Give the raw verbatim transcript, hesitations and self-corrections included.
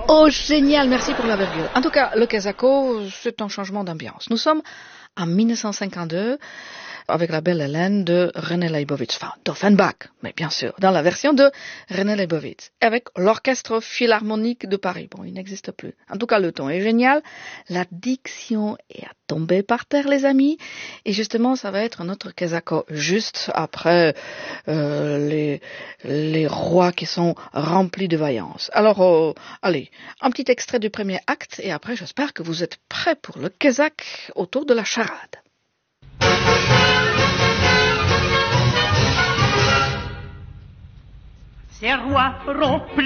Oh, génial, merci pour la virgule. En tout cas, le Kesako, c'est un changement d'ambiance. Nous sommes en mille neuf cent cinquante-deux avec la belle Hélène de René Leibovitz, enfin d'Offenbach, mais bien sûr, dans la version de René Leibovitz, avec l'Orchestre Philharmonique de Paris. Bon, il n'existe plus. En tout cas, le ton est génial, la diction est à tomber par terre, les amis, et justement, ça va être notre Kesako, juste après euh, les, les rois qui sont remplis de vaillance. Alors, euh, allez, un petit extrait du premier acte, et après, j'espère que vous êtes prêts pour le Kesak autour de la charade. Ces rois rompent